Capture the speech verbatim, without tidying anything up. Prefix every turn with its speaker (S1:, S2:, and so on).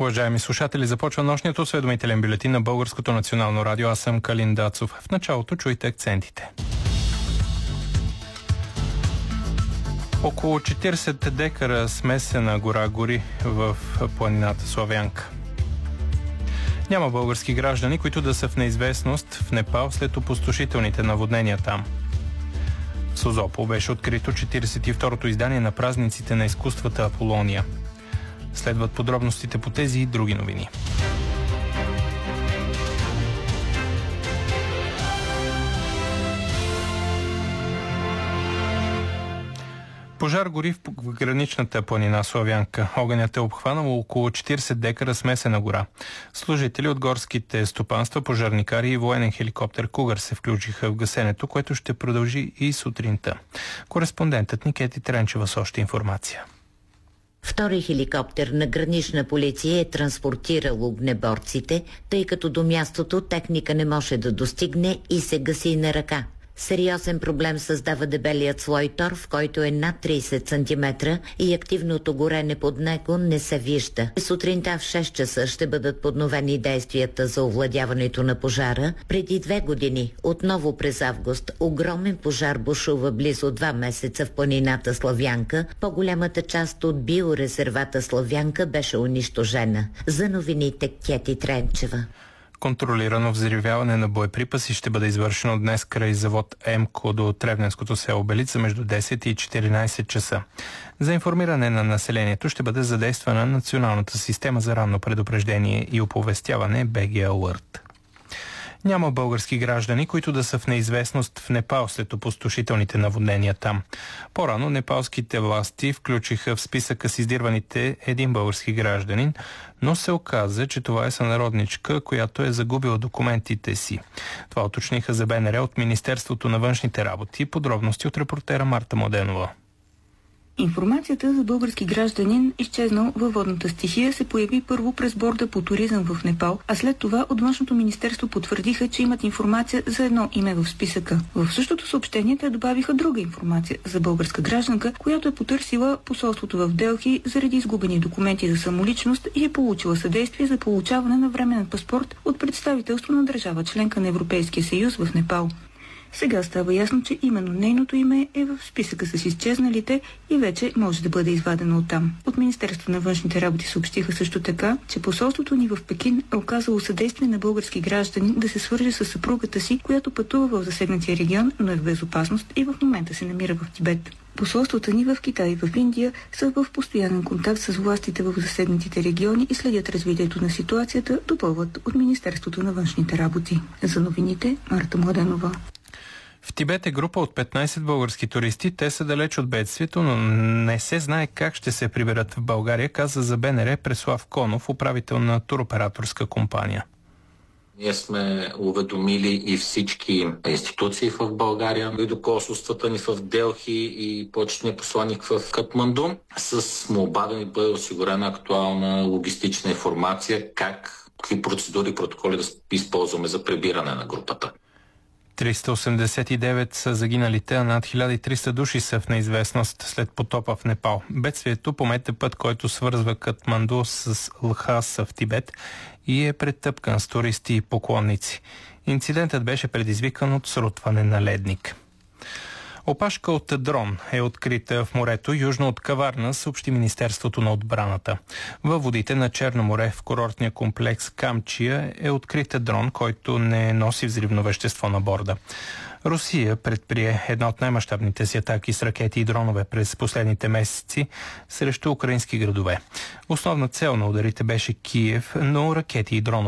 S1: Уважаеми слушатели, започва нощният осведомителен бюлетин на Българското национално радио. Аз съм Калин Дацов. В началото чуйте акцентите. Около четиридесет декара смесена гора гори в планината Славянка. Няма български граждани, които да са в неизвестност в Непал след опустошителните наводнения там. В Созопол беше открито четиридесет и второто издание на празниците на изкуствата Аполония. Следват подробностите по тези и други новини. Пожар гори в граничната планина Славянка. Огънят е обхванал около четиридесет декара смесена гора. Служители от горските стопанства, пожарникари и военен хеликоптер Кугър се включиха в гасенето, което ще продължи и сутринта. Кореспондентът ни Кети Тренчева с още информация.
S2: Втори хеликоптер на гранична полиция е транспортирал огнеборците, тъй като до мястото техника не може да достигне и се гаси на ръка. Сериозен проблем създава дебелият слой тор, в който е над тридесет сантиметра и активното горене под него не се вижда. Сутринта в шест часа ще бъдат подновени действията за овладяването на пожара. Преди две години, отново през август, огромен пожар бушува близо два месеца в планината Славянка. По-голямата част от биорезервата Славянка беше унищожена. За новините Кети Тренчева.
S1: Контролирано взривяване на боеприпаси ще бъде извършено днес край завод ЕМКО до Тревненското село Белица между десет и четиридесет часа. За информиране на населението ще бъде задействана Националната система за ранно предупреждение и оповестяване би джи Alert. Няма български граждани, които да са в неизвестност в Непал след опустошителните наводнения там. По-рано непалските власти включиха в списъка с издирваните един български гражданин, но се оказа, че това е сънародничка, която е загубила документите си. Това уточниха за БНР от Министерството на външните работи. Подробности от репортера Марта Младенова.
S3: Информацията за български гражданин, изчезнал във водната стихия, се появи първо през борда по туризъм в Непал, а след това от Външното министерство потвърдиха, че имат информация за едно име в списъка. В същото съобщение те добавиха друга информация за българска гражданка, която е потърсила посолството в Делхи заради изгубени документи за самоличност и е получила съдействие за получаване на временен паспорт от представителство на държава членка на Европейския съюз в Непал. Сега става ясно, че именно нейното име е в списъка с изчезналите и вече може да бъде извадено оттам. От Министерството на външните работи съобщиха също така, че посолството ни в Пекин е оказало съдействие на български граждани да се свърже с съпругата си, която пътува в засегнатия регион, но е в безопасност и в момента се намира в Тибет. Посолствата ни в Китай и в Индия са в постоянен контакт с властите в засегнатите региони и следят развитието на ситуацията, допълват от Министерството на външните работи. За новините Марта Младенова.
S1: В Тибет е група от петнайсет български туристи. Те са далеч от бедствието, но не се знае как ще се приберат в България, каза за БНР Преслав Конов, управител на туроператорска компания.
S4: Ние сме уведомили и всички институции в България, и до консулствата ни в Делхи и почетния посланник в Катманду, с молба да ни бъде осигурена актуална логистична информация как, какви процедури и протоколи да използваме за прибиране на групата.
S1: триста осемдесет и девет са загиналите, а над хиляда и триста души са в неизвестност след потопа в Непал. Бедствието помете път, който свързва Катманду с Лхаса в Тибет и е претъпкан с туристи и поклонници. Инцидентът беше предизвикан от срутване на ледник. Опашка от дрон е открита в морето южно от Каварна, съобщи Министерството на отбраната. Във водите на Черно море в курортния комплекс Камчия е открита дрон, който не носи взривно вещество на борда. Русия предприе една от най-мащабните си атаки с ракети и дронове през последните месеци срещу украински градове. Основна цел на ударите беше Киев, но ракети и дронове